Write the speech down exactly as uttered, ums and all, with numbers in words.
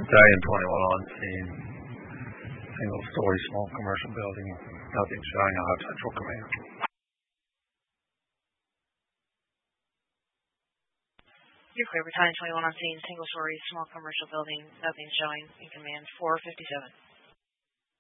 Battalion twenty-one on scene. Single story small commercial building. Nothing showing out. Central Command. You're clear. Battalion twenty-one on scene. Single story small commercial building. Nothing showing. In command four fifty-seven.